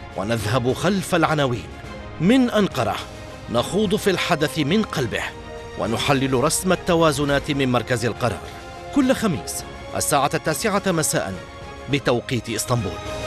ونذهب خلف العناوين. من أنقرة نخوض في الحدث من قلبه ونحلل رسم التوازنات من مركز القرار، كل خميس الساعة 9 مساء بتوقيت إسطنبول.